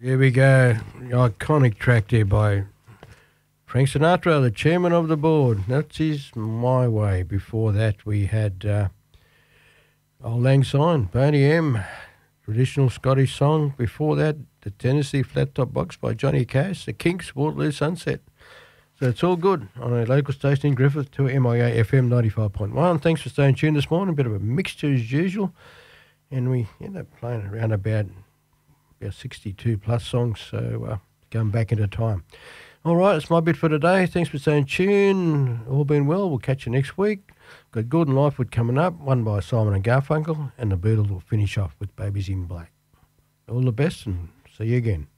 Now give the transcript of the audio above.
Here we go. The iconic track there by Frank Sinatra, the chairman of the board. That's his My Way. Before that, we had Old Lang Syne, Boney M, traditional Scottish song. Before that, the Tennessee Flat Top Box by Johnny Cash, the Kinks, Waterloo Sunset. So it's all good on a local station in Griffith to MIA FM 95.1. Thanks for staying tuned this morning. A bit of a mixture as usual. And we end up playing around about 62 plus songs, so going back into time. All right, it's my bit for today. Thanks for staying tuned. All been well. We'll catch you next week. Got Gordon Lightfoot coming up, one by Simon and Garfunkel, and the Beatles will finish off with Babies in Black. All the best and see you again.